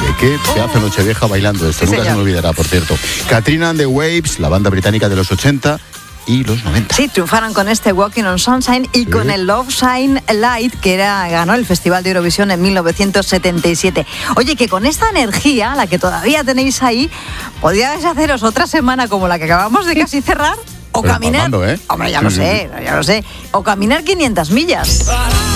Qué pedazo Nochevieja bailando esto. Nunca se me olvidará, por cierto. Katrina and the Waves, la banda británica de los 80 y los 90. Sí, triunfaron con este Walking on Sunshine y con el Love Shine Light, que ganó el Festival de Eurovisión en 1977. Oye, que con esta energía, la que todavía tenéis ahí, podíais haceros otra semana como la que acabamos de casi cerrar, o pero caminar... Mamando, ¿eh? Hombre, ya lo sé, o caminar 500 millas.